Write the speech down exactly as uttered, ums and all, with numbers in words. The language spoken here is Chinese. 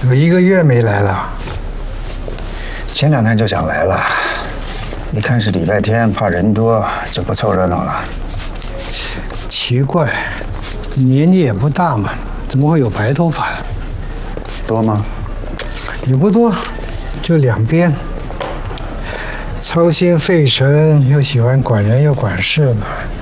有一个月没来了。 前两天就想来了，一看是礼拜天，怕人多，就不凑热闹了。 奇怪，年纪也不大嘛，怎么会有白头发？ 多吗？ 也不多，就两边。操心费神，又喜欢管人又管事的。